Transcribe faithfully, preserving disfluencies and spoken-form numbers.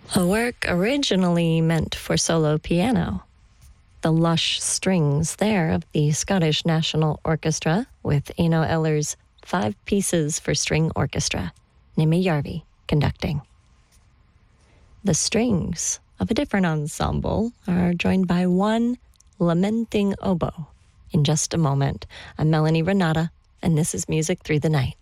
A work originally meant for solo piano. The lush strings there of the Scottish National Orchestra with Eino Eller's Five Pieces for String Orchestra, Nimi Järvi conducting. The strings of a different ensemble are joined by one lamenting oboe. In just a moment, I'm Melanie Renata, and this is Music Through the Night.